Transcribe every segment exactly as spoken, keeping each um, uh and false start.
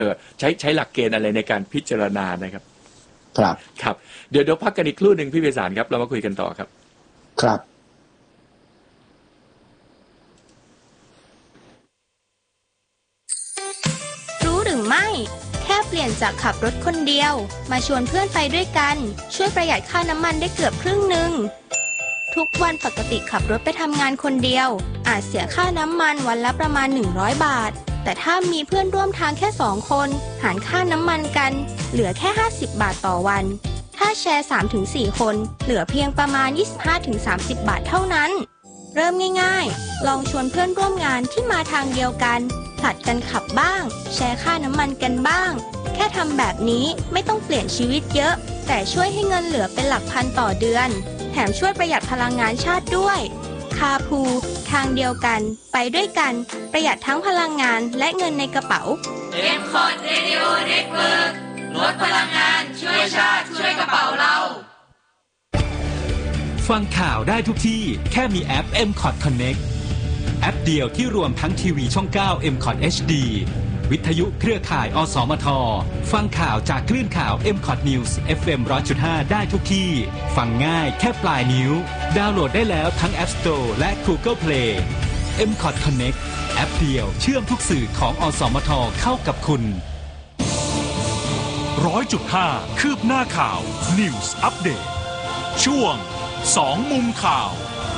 ออใช้ใช้หลักเกณฑ์อะไรในการพิจารณานะครับครับครับเดี๋ยวเดี๋ยวพักกันอีกครู่หนึ่งพี่ไพศาลครับเรามาคุยกันต่อครับครับรู้หรือไม่แค่เปลี่ยนจากขับรถคนเดียวมาชวนเพื่อนไปด้วยกันช่วยประหยัดค่าน้ำมันได้เกือบครึ่งหนึ่งทุกวันปกติขับรถไปทำงานคนเดียวอาจเสียค่าน้ำมันวันละประมาณหนึ่งร้อยบาทแต่ถ้ามีเพื่อนร่วมทางแค่สองคนหารค่าน้ำมันกันเหลือแค่ห้าสิบบาทต่อวันถ้าแชร์ สามถึงสี่ คนเหลือเพียงประมาณ ยี่สิบห้าถึงสามสิบ บาทเท่านั้นเริ่มง่ายๆลองชวนเพื่อนร่วมงานที่มาทางเดียวกันผลัดกันขับบ้างแชร์ค่าน้ำมันกันบ้างแค่ทำแบบนี้ไม่ต้องเปลี่ยนชีวิตเยอะแต่ช่วยให้เงินเหลือเป็นหลักพันต่อเดือนแถมช่วยประหยัดพลังงานชาติด้วยคาร์พูลทางเดียวกันไปด้วยกันประหยัดทั้งพลังงานและเงินในกระเป๋าเอ็ม คอท Radio Network ลดพลังงานช่วยชาติช่วยกระเป๋าเราฟังข่าวได้ทุกที่แค่มีแอป เอ็ม คอท Connect แอปเดียวที่รวมทั้งทีวีช่อง เก้า เอ็ม คอท เอช ดี วิทยุเครือข่ายอสมทฟังข่าวจากคลื่นข่าว เอ็ม คอท News เอฟ เอ็ม หนึ่งร้อยจุดห้า ได้ทุกที่ฟังง่ายแค่ปลายนิ้วดาวน์โหลดได้แล้วทั้ง App Store และ Google Play เอ็ม คอท Connect แอปเดียวเชื่อมทุกสื่อของอสมทเข้ากับคุณหนึ่งร้อยจุดห้า คืบหน้าข่าว News Update ช่วงสองมุมข่าว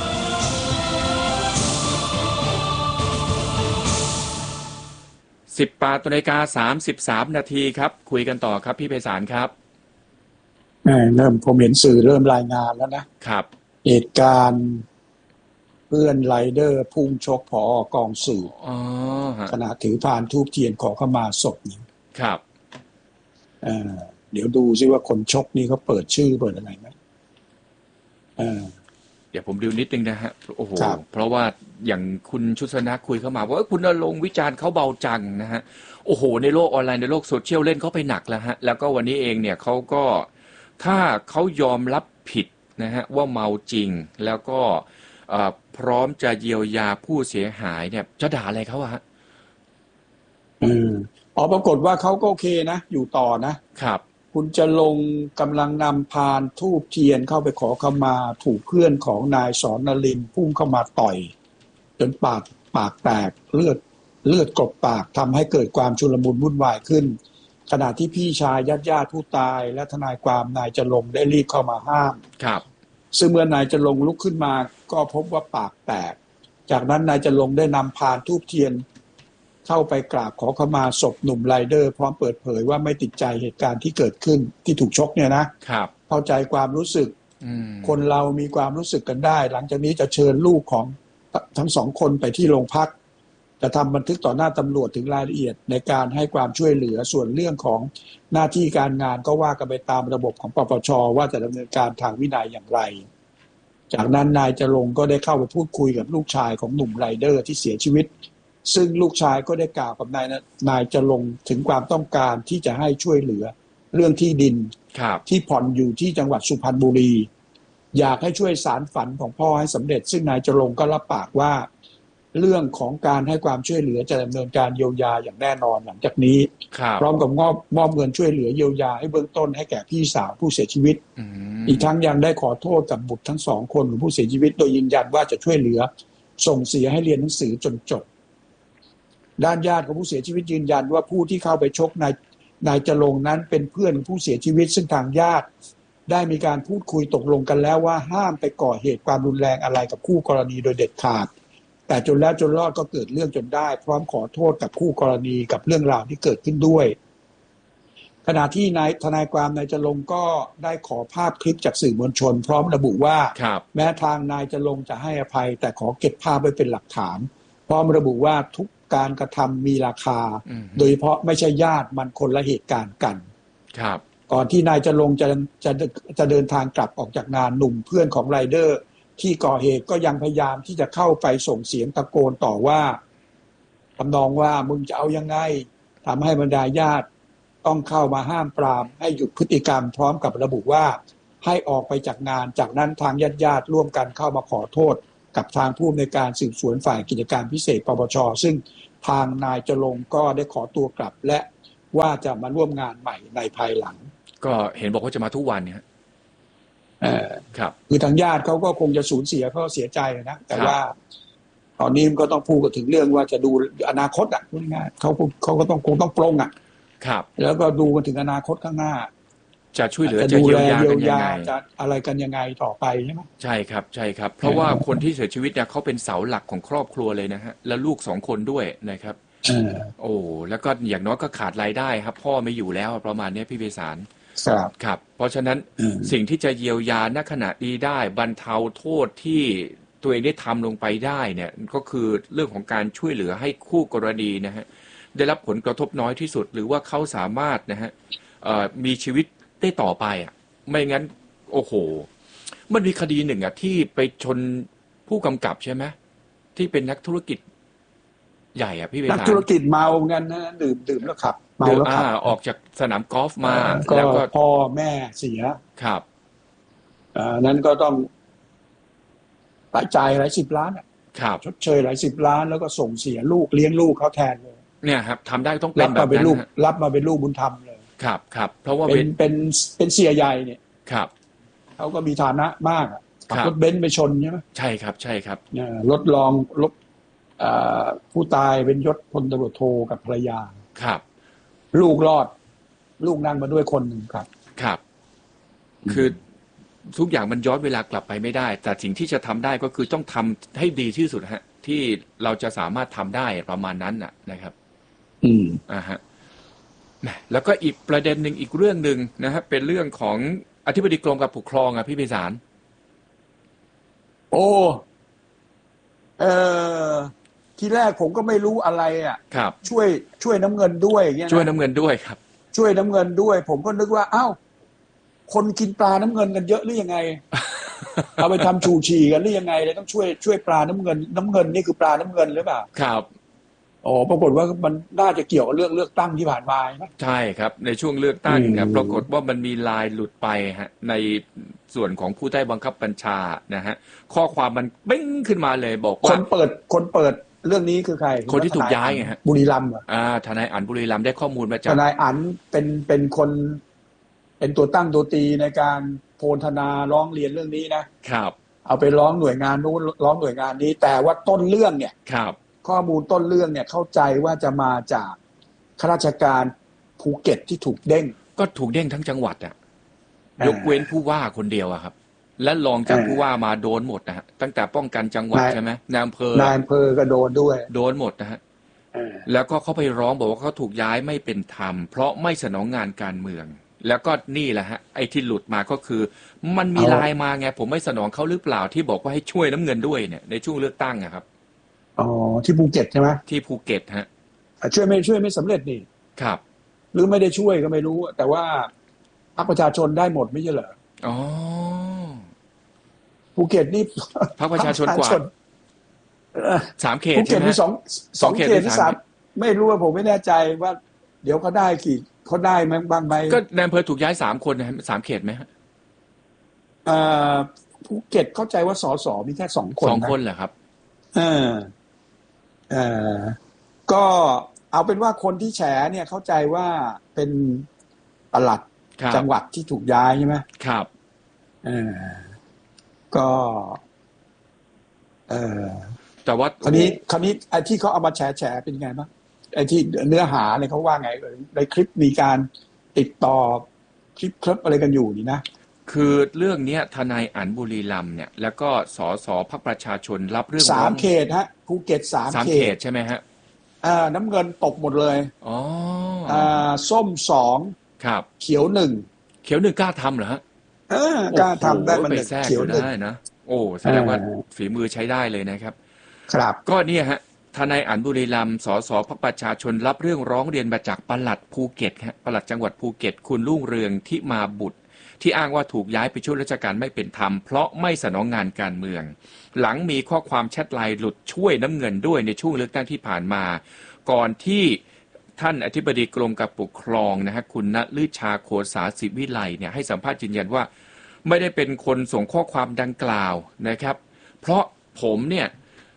สิบแปดนาฬิกาสามสิบสามนาทีครับคุยกันต่อครับพี่ไพศาลครับเริ่มผมเห็นสื่อเริ่มรายงานแล้วนะครับเหตุการณ์เพื่อนไรเดอร์พุ่งชกผอกองสื่ออ๋อขณะถือพานธูปเทียนขอขมาศพนี้ครับเอ่อเดี๋ยวดูซิว่าคนชกนี่เขาเปิดชื่อเปิดอะไรไหมเอ่อเดี๋ยวผมดูนิดนึงนะฮะโอ้โหเพราะว่าอย่างคุณชุสนักคุยเข้ามาว่าคุณณรงค์วิจารณ์เขาเบาจังนะฮะโอ้โหในโลกออนไลน์ในโลกโซเชียลเล่นเขาไปหนักแล้วฮะแล้วก็วันนี้เองเนี่ยเขาก็ถ้าเขายอมรับผิดนะฮะว่าเมาจริงแล้วก็พร้อมจะเยียวยาผู้เสียหายเนี่ยจะด่าอะไรเขาอะฮะอืมอ๋อปรากฏว่าเขาก็โอเคนะอยู่ต่อนะครับคุณจะลงกำลังนำพานธูปเทียนเข้าไปขอขมาถูกเพื่อนของนายสอนนรินทร์พุ่งเข้ามาต่อยจนปากปากแตกเลือดเลือดกลบปากทำให้เกิดความชุลมุนวุ่นวายขึ้นขณะที่พี่ชายญาติญาติผู้ตายและทนายความนายจรงค์ได้รีบเข้ามาห้ามครับซึ่งเมื่อนายจรงค์ลุกขึ้นมาก็พบว่าปากแตกจากนั้นนายจรงค์ได้นำพานธูปเทียนเข้าไปกราบขอขมาศพหนุ่มไรเดอร์พร้อมเปิดเผยว่าไม่ติดใจเหตุการณ์ที่เกิดขึ้นที่ถูกชกเนี่ยนะครับเข้าใจความรู้สึกคนเรามีความรู้สึกกันได้หลังจากนี้จะเชิญลูกของทั้งสองคนไปที่โรงพักจะทำบันทึกต่อหน้าตำรวจถึงรายละเอียดในการให้ความช่วยเหลือส่วนเรื่องของหน้าที่การงานก็ว่ากันไปตามระบบของปปช.ว่าจะดำเนินการทางวินัยอย่างไรจากนั้นนายจรงค์ก็ได้เข้าไปพูดคุยกับลูกชายของหนุ่มไรเดอร์ที่เสียชีวิตซึ่งลูกชายก็ได้กล่าวกับนายนายจรงค์ถึงความต้องการที่จะให้ช่วยเหลือเรื่องที่ดินที่ผ่อนอยู่ที่จังหวัดสุพรรณบุรีอยากให้ช่วยสานฝันของพ่อให้สำเร็จซึ่งนายจรงค์ก็รับปากว่าเรื่องของการให้ความช่วยเหลือจะดำเนินการเยียวยาอย่างแน่นอนหลังจากนี้พร้อมกับมอบมอบเงินช่วยเหลือเยียวยาให้เบื้องต้นให้แก่พี่สาวผู้เสียชีวิต อ, อีกทั้งยังได้ขอโทษกับบุตรทั้งสองคนของผู้เสียชีวิตโดยยืนยันว่าจะช่วยเหลือส่งเสียให้เรียนหนังสือจนจบด้านญาติของผู้เสียชีวิตยืนยันว่าผู้ที่เข้าไปชกนายนายจรงค์นั้นเป็นเพื่อนของผู้เสียชีวิตซึ่งทางญาติได้มีการพูดคุยตกลงกันแล้วว่าห้ามไปก่อเหตุความรุนแรงอะไรกับคู่กรณีโดยเด็ดขาดแต่จนแล้วจนรอดก็เกิดเรื่องจนได้พร้อมขอโทษกับคู่กรณีกับเรื่องราวที่เกิดขึ้นด้วยขณะที่นายทนายความนายจรงค์ก็ได้ขอภาพคลิปจากสื่อมวลชนพร้อมระบุว่าแม้ทางนายจรงค์จะให้อภัยแต่ขอเก็บภาพไว้เป็นหลักฐานพร้อมระบุว่าทุกการกระทำมีราคาโดยเฉพาะไม่ใช่ญาติมันคนละเหตุการณ์กันครับก่อนที่นายจรงค์จะจะจะเดินทางกลับออกจากงานหนุ่มเพื่อนของไรเดอร์ที่ก่อเหตุก็ยังพยายามที่จะเข้าไปส่งเสียงตะโกนต่อว่าทำนองว่ามึงจะเอายังไงทำให้บรรดาญาติต้องเข้ามาห้ามปรามให้หยุดพฤติกรรมพร้อมกับระบุว่าให้ออกไปจากงานจากนั้นทางญาติญาติร่วมกันเข้ามาขอโทษกับทางผู้อำนวยการสืบสวนฝ่ายกิจการพิเศษปปช.ซึ่งทางนายจรงค์ก็ได้ขอตัวกลับและว่าจะมาร่วมงานใหม่ในภายหลังก็เห็นบอกว่าจะมาทุกวันเนี่ยเออครับคือทางญาติเขาก็คงจะสูญเสียเขาเสียใจนะแต่ว่าตอนนี้ก็ต้องพูดกันถึงเรื่องว่าจะดูอนาคตอ่ะพูดง่ายๆเขาเขาก็ต้องคงต้องปรงอ่ะครับแล้วก็ดูกันถึงอนาคตข้างหน้าจะช่วยเหลือจะเยียวยากันยังไงจะอะไรกันยังไงต่อไปใช่ไหมใช่ครับใช่ครับเพราะว่าคนที่เสียชีวิตเนี่ยเขาเป็นเสาหลักของครอบครัวเลยนะฮะแล้วลูกสองคนด้วยนะครับโอ้แล้วก็อย่างน้อยก็ขาดรายได้ครับพ่อไม่อยู่แล้วประมาณนี้พี่เบสารครับครับเพราะฉะนั้นสิ่งที่จะเยียวยาณขณะนี้ได้บรรเทาโทษที่ตัวเองได้ทำลงไปได้เนี่ยก็คือเรื่องของการช่วยเหลือให้คู่กรณีนะฮะได้รับผลกระทบน้อยที่สุดหรือว่าเขาสามารถนะฮะมีชีวิตได้ต่อไปอ่ะไม่งั้นโอ้โหมันมีคดีหนึ่งอ่ะที่ไปชนผู้กำกับใช่ไหมที่เป็นนักธุรกิจใหญ่อ่ะพี่เบสารนักธุรกิจเมากันนะดื่มดื่มแล้วขับเมาแล้วขับออกจากสนามกอล์ฟมาแล้วก็พ่อแม่เสียครับอ่านั้นก็ต้องหลายจ่ายหลายสิบล้านอ่ะครับชดเชยหลายสิบล้านแล้วก็ส่งเสียลูกเลี้ยงลูกเขาแทนเลยเนี่ยครับทำได้ต้องเป็นแบบนั้นรับมาเป็นลูกบุญธรรมเลยครับครับเพราะว่าเป็นเป็นเป็นเสียใหญ่เนี่ยครับเขาก็มีฐานะมากขับรถเบนซ์ไปชนใช่ไหมใช่ครับใช่ครับรถรองรถผู้ตายเป็นยศพลตำรวจโทกับภรรยาครับลูกรอดลูกนั่งมาด้วยคนหนึ่งครับครับคือทุกอย่างมันย้อนเวลากลับไปไม่ได้แต่สิ่งที่จะทำได้ก็คือต้องทำให้ดีที่สุดฮะที่เราจะสามารถทำได้ประมาณนั้นน่ะนะครับอืมอ่าฮะแล้วก็อีกประเด็นหนึ่งอีกเรื่องหนึ่งนะฮะเป็นเรื่องของอธิบดีกรมการปกครองอ่ะพี่ไพศาลโอ้เออทีแรกผมก็ไม่รู้อะไรอ่ะครับช่วยช่วยน้ำเงินด้วยอย่างเงี้ยช่วยน้ำเงินด้วยครับช่วยน้ำเงินด้วยผมก็นึกว่าอ้าวคนกินปลาน้ำเงินกันเยอะหรือยังไง เอาไปทำชูชีกันหรือยังไงเลยต้องช่วยช่วยปลาน้ำเงินน้ำเงินนี่คือปลาน้ำเงินหรือเปล่าครับอ๋อปรากฏว่ามันน่าจะเกี่ยวกับเรื่องเลือกตั้งที่ผ่านมาใช่ครับในช่วงเลือกตั้งเนี่ยปรากฏว่ามันมีลายหลุดไปฮะในส่วนของผู้ใต้บังคับบัญชานะฮะข้อความมันบิ้งขึ้นมาเลยบอกว่าคนเปิดคนเปิดเรื่องนี้คือใครคนที่ถูกย้ายไงฮะบุรีรัมย์อ่าทนายอั๋นบุรีรัมย์ได้ข้อมูลมาจากทนายอั๋นเป็นเป็นคนเป็นตัวตั้งตัวตีในการโพลธนาร้องเรียนเรื่องนี้นะครับเอาไปร้องหน่วยงานนู้นร้องหน่วยงานนี้แต่ว่าต้นเรื่องเนี่ยครับข้อมูลต้นเรื่องเนี่ยเข้าใจว่าจะมาจากข้าราชการภูเก็ตที่ถูกเด้งก็ถูกเด้งทั้งจังหวัดอ่ะยกเว้นผู้ว่าคนเดียวอะครับและรองจากผู้ว่ามาโดนหมดนะฮะตั้งแต่ป้องกันจังหวัดใช่ไหมนายอำเภอนายอำเภอก็โดนด้วยโดนหมดนะฮะแล้วก็เขาไปร้องบอกว่าเขาถูกย้ายไม่เป็นธรรมเพราะไม่สนองงานการเมืองแล้วก็นี่แหละฮะไอ้ที่หลุดมาก็คือมันมีลายมาไงผมไม่สนองเขาหรือเปล่าที่บอกว่าให้ช่วยน้ำเงินด้วยเนี่ยในช่วงเลือกตั้งอะครับอ๋อที่ภูเก็ตใช่ไหมที่ภูเก็ตฮะช่วยไม่ช่วยไม่สำเร็จนี่ครับหรือไม่ได้ช่วยก็ไม่รู้แต่ว่าพรรคประชาชนได้หมดไม่ใช่เหรออ๋อภูเก็ตนี่พรรคประชาชนกว่าสามเขตภูเก็ตมีสองสองเขตที่สามไม่รู้ว่าผมไม่แน่ใจว่าเดี๋ยวเขาได้กี่เขาได้มั้งบางใบก็นายอำเภอถูกย้ายสามคนนะสามเขตไหมฮะอ่าภูเก็ตเข้าใจว่าสสมีแค่สองคนสองคนเหรอครับเออเออก็เอาเป็นว่าคนที่แฉเนี่ยเข้าใจว่าเป็นปลัดจังหวัดที่ถูกย้ายใช่ไหมครับเออก็เออแต่ว่าคราวนี้คราวนี้ไอ้ที่เขาเอามาแฉแฉเป็นไงบ้างไอ้ที่เนื้อหาเนี่ยเขาว่าไงในคลิปมีการติดต่อคลิปคลิปอะไรกันอยู่นี่นะคือเรื่องนี้ทนายอั๋นบุรีรัมย์เนี่ยแล้วก็สสพรรคประชาชนรับเรื่องสามเขตฮะภูเก็ตสามเขตใช่ไหมฮะอ่าน้ำเงินตกหมดเลยอ๋ออ่าส้มสองครับเขียวหนึ่งเขียวหนึ่งกล้าทำเหรอฮะเออกล้าทำได้มันเขียวได้นะโอ้แสดงว่าฝีมือใช้ได้เลยนะครับครับก็เนี่ยฮะทนายอั๋นบุรีรัมย์สสพรรคประชาชนรับเรื่องร้องเรียนมาจากปลัดภูเก็ตฮะปลัดจังหวัดภูเก็ตคุณรุ่งเรืองที่มาบุตรที่อ้างว่าถูกย้ายไปช่วยราชการไม่เป็นธรรมเพราะไม่สนองงานการเมืองหลังมีข้อความแชทไลน์หลุดช่วยน้ำเงินด้วยในช่วงเลือกตั้งที่ผ่านมาก่อนที่ท่านอธิบดีกรมการปกครองนะฮะคุณณฤชาโคสาศิวิไลเนี่ยให้สัมภาษณ์ยืนยันว่าไม่ได้เป็นคนส่งข้อความดังกล่าวนะครับเพราะผมเนี่ย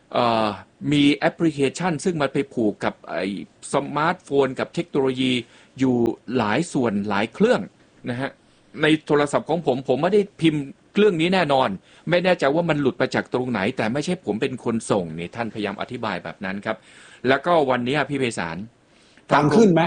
มีแอปพลิเคชันซึ่งมันไปผูกกับไอ้สมาร์ทโฟนกับเทคโนโลยีอยู่หลายส่วนหลายเครื่องนะฮะในโทรศัพท์ของผมผมไม่ได้พิมพ์เครื่องนี้แน่นอนไม่แน่ใจว่ามันหลุดไปจากตรงไหนแต่ไม่ใช่ผมเป็นคนส่งนี่ท่านพยายามอธิบายแบบนั้นครับแล้วก็วันนี้พี่ไพศาลฟังขึ้นไหม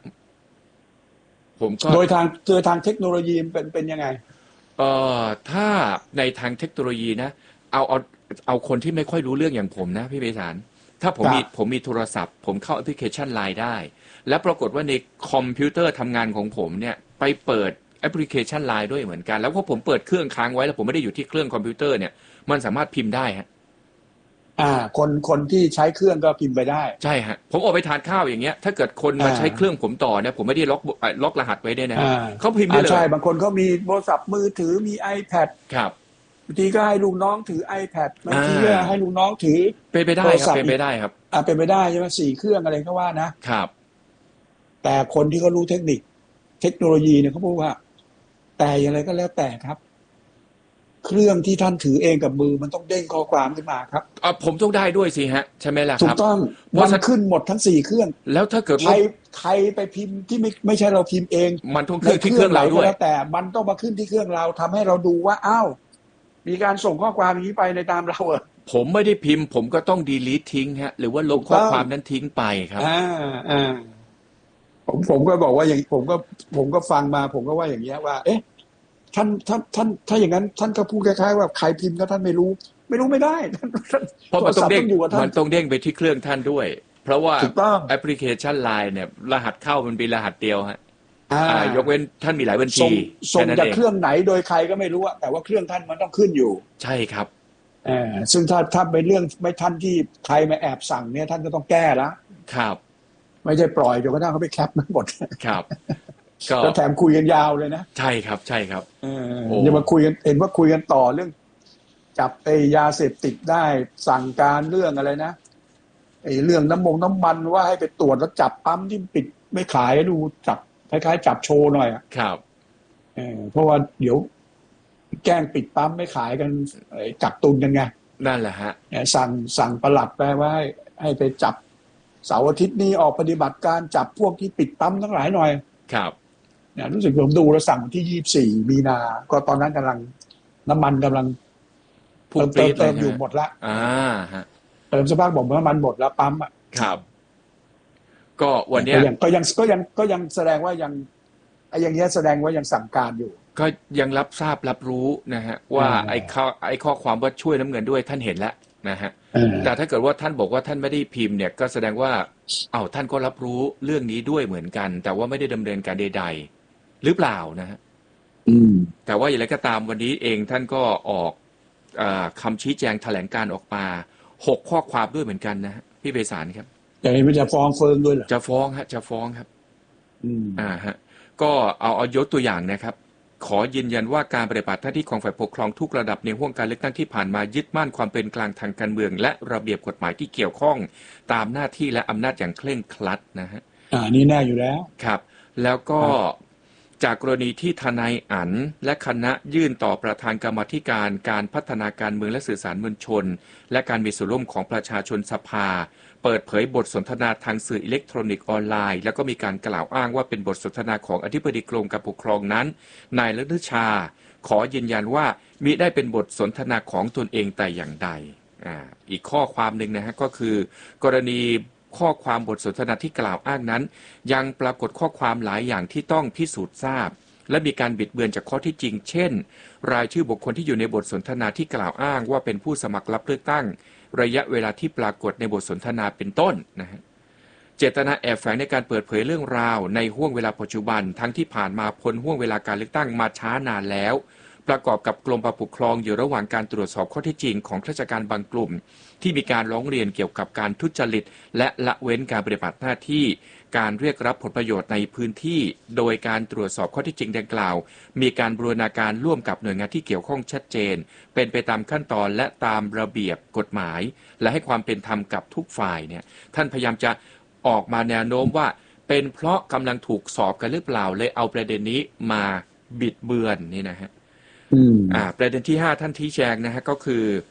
ผมก็โดยทางโดยทางเทคโนโลยีเป็นเป็นยังไงเอ่อถ้าในทางเทคโนโลยีนะเอาเอาเอาคนที่ไม่ค่อยรู้เรื่องอย่างผมนะพี่ไพศาลถ้าผมมีผมมีโทรศัพท์ผมเข้าแอปพลิเคชัน ไลน์ ได้และปรากฏว่าในคอมพิวเตอร์ทำงานของผมเนี่ยไปเปิดแอปพลิเคชัน ไลน์ ด้วยเหมือนกันแล้วพอผมเปิดเครื่องค้างไว้แล้วผมไม่ได้อยู่ที่เครื่องคอมพิวเตอร์เนี่ยมันสามารถพิมพ์ได้ฮะอ่าคนคนที่ใช้เครื่องก็พิมพ์ไปได้ใช่ฮะผมออกไปทานข้าวอย่างเงี้ยถ้าเกิดคนมาใช้เครื่องผมต่อเนี่ยผมไม่ได้ล็อกล็อกรหัสไว้ด้วยนะเขาพิมพ์ได้เลยใช่บางคนเขามีโทรศัพท์มือถือมี iPad ครับบางทีก็ให้ลูกน้องถือ iPad บางทีก็ให้ลูกน้องถือเป็นไปได้ครับเป็นไปได้ครับอ่าเป็นไปได้ใช่ไหมสี่เครื่องอะไรก็ว่านะครับแต่คนที่เขารู้เทคนิคเทคโนโลยีเนี่ยเขาพูดว่าแต่อย่างไรก็แล้วแต่ครับเครื่องที่ท่านถือเองกับมือมันต้องเด้งข้อความขึ้นมาครับอ่าผมต้องได้ด้วยสิฮะใช่ไหมล่ะครับถูกต้องมันขึ้นหมดทั้งสี่เครื่องแล้วถ้าเกิดใครใครไปพิมพ์ที่ไม่ไม่ใช่เราพิมพ์เองมันต้องขึ้นที่เครื่องเราด้วยแต่มันต้องมาขึ้นที่เครื่องเราทำให้เราดูว่าอ้าวมีการส่งข้อความนี้ไปในตามเราเออผมไม่ได้พิมพ์ผมก็ต้องดีลีททิ้งฮะหรือว่าลบข้อความนั้นทิ้งไปครับอ่าอ่าผมผมก็บอกว่าอย่างผมก็ผมก็ฟังมาผมก็ว่าอย่างเงี้ยว่าเอ๊ะท่านท่านท่านถ้าอย่างนั้นท่านก็พูดคล้ายๆว่าใครพิมพ์ก็ท่านไม่รู้ไม่รู้ไม่ได้เพราะมันต้องเด้งมันต้องเด้งไปที่เครื่องท่านด้วยเพราะว่าแอปพลิเคชัน ไลน์ เนี่ยรหัสเข้ามันเป็นรหัสเดียวฮะยกเว้นท่านมีหลายบัญชีส่งจากเครื่องไหนโดยใครก็ไม่รู้อะแต่ว่าเครื่องท่านมันต้องขึ้นอยู่ใช่ครับอ่าซึ่งถ้าถ้าเป็นเรื่องไม่ท่านที่ใครมาแอบสั่งเนี่ยท่านก็ต้องแก้ละครับไม่ใช่ปล่อยจนกระทั่งเขาไปแคปมันหมดครับแล้วแถมคุยกันยาวเลยนะใช่ครับใช่ครับอย่ามาคุยกันเห็นว่าคุยกันต่อเรื่องจับไอ้ยาเสพติดได้สั่งการเรื่องอะไรนะไอ้เรื่องน้ำมงน้ำมันว่าให้ไปตรวจแล้วจับปั๊มที่ปิดไม่ขายดูจับคล้ายๆจับโชว์หน่อยอ่ะครับเออเพราะว่าเดี๋ยวแกล้งปิดปั๊มไม่ขายกันจับตุนกันไงนั่นแหละฮะสั่งสั่งปลัดไปว่าให้ให้ไปจับเสาร์อาทิตย์นี้ออกปฏิบัติการจับพวกที่ปิดปั๊มทั้งหลายหน่อยครับเนี่ยรู้สึกผมดูแล้วสั่งที่ยี่สิบสี่มีนาก็ตอนนั้นกำลังน้ำมันกำลังเติมเติมเติมอยู่หมดละอ่าฮะเติมสภาพบอกน้ำมันหมดแล้วปั๊มอ่ะครับก็วันนี้ก็ยังก็ยังก็ยังแสดงว่ายังไอ้อย่างเงี้ยแสดงว่ายังสั่งการอยู่ก็ยังรับทราบรับรู้นะฮะว่าไอ้ข้อไอ้ข้อความว่าช่วยน้ำเงินด้วยท่านเห็นแล้วนะฮะแต่ถ้าเกิดว่าท่านบอกว่าท่านไม่ได้พิมพ์เนี่ยก็แสดงว่าเอ้าท่านก็รับรู้เรื่องนี้ด้วยเหมือนกันแต่ว่าไม่ได้ดำเนินการใดๆหรือเปล่านะฮะแต่ว่าอย่างไรก็ตามวันนี้เองท่านก็ออกคำชี้แจงแถลงการออกมาหกข้อความด้วยเหมือนกันนะฮะพี่ไพศาลครับแต่ไม่จะฟ้องเฟิร์มด้วยเหรอจะฟ้องฮะจะฟ้องครับอ่าฮะก็เอาเอายกตัวอย่างนะครับขอยืนยันว่าการปฏิบัติหน้าที่ของฝ่ายปกครองทุกระดับในห่วงการเลือกตั้งที่ผ่านมายึดมั่นความเป็นกลางทางการเมืองและระเบียบกฎหมายที่เกี่ยวข้องตามหน้าที่และอำนาจอย่างเคร่งครัดนะฮะอ่านี่แน่อยู่แล้วครับแล้วก็จากกรณีที่ทนายอั๋นและคณะยื่นต่อประธานกรรมาธิการการพัฒนาการเมืองและสื่อสารมวลชนและการมีส่วนร่วมของประชาชนสภาเปิดเผยบทสนทนาทางสื่ออิเล็กทรอนิกส์ออนไลน์แล้วก็มีการกล่าวอ้างว่าเป็นบทสนทนาของอธิบดีกรมการปกครองนั้นนายฤทธิชาขอยืนยันว่ามิได้เป็นบทสนทนาของตนเองแต่อย่างใดอ่าอีกข้อความหนึ่งนะฮะก็คือกรณีข้อความบทสนทนาที่กล่าวอ้างนั้นยังปรากฏข้อความหลายอย่างที่ต้องพิสูจน์ทราบและมีการบิดเบือนจากข้อที่จริงเช่นรายชื่อบุคคลที่อยู่ในบทสนทนาที่กล่าวอ้างว่าเป็นผู้สมัครรับเลือกตั้งระยะเวลาที่ปรากฏในบทสนทนาเป็นต้นนะฮะเจตนาแอบแฝงในการเปิดเผยเรื่องราวในห้วงเวลาปัจจุบันทั้งที่ผ่านมาพ้นห้วงเวลาการเลือกตั้งมาช้านานแล้วประกอบกับกรมปกครองอยู่ระหว่างการตรวจสอบข้อเท็จจริงของข้าราชการบางกลุ่มที่มีการร้องเรียนเกี่ยวกับการทุจริตและละเว้นการปฏิบัติหน้าที่การเรียกรับผลประโยชน์ในพื้นที่โดยการตรวจสอบข้อเท็จจริงดังกล่าวมีการบูรณาการร่วมกับหน่วยงานที่เกี่ยวข้องชัดเจนเป็นไปตามขั้นตอนและตามระเบียบกฎหมายและให้ความเป็นธรรมกับทุกฝ่ายเนี่ยท่านพยายามจะออกมาแนวโน้มว่าเป็นเพราะกำลังถูกสอบกันหรือเปล่าเลยเอาประเด็นนี้มาบิดเบือนนี่นะฮะอ่าประเด็นที่ห้าท่านชี้แจงนะฮะก็คือ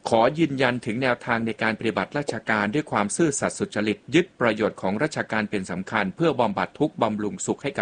ขอยืนยันถึงแนวทางในการปฏิบัติราชการด้วยความซื่อสัตย์สุจริตยึดประโยชน์ของราชการเป็นสำคัญเพื่อบำบัดทุกข์บำรุงสุขให้กับ